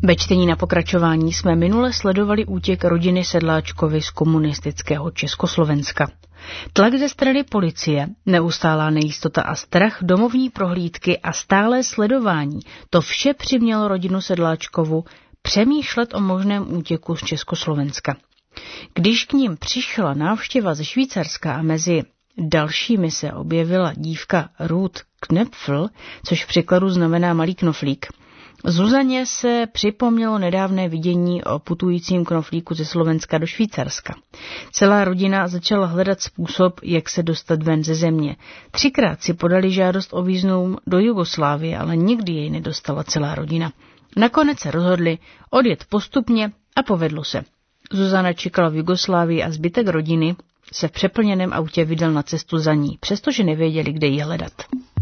Ve čtení na pokračování jsme minule sledovali útěk rodiny Sedláčkovy z komunistického Československa. Tlak ze strany policie, neustálá nejistota a strach, domovní prohlídky a stálé sledování, to vše přimělo rodinu Sedláčkovu přemýšlet o možném útěku z Československa. Když k ním přišla návštěva ze Švýcarska a mezi dalšími se objevila dívka Ruth Knöpfl, což v překladu znamená malý knoflík, Zuzaně se připomnělo nedávné vidění o putujícím knoflíku ze Slovenska do Švýcarska. Celá rodina začala hledat způsob, jak se dostat ven ze země. 3krát si podali žádost o vízum do Jugoslávie, ale nikdy jej nedostala celá rodina. Nakonec se rozhodli odjet postupně a povedlo se. Zuzana čekala v Jugoslávii a zbytek rodiny se v přeplněném autě vydal na cestu za ní, přestože nevěděli, kde ji hledat.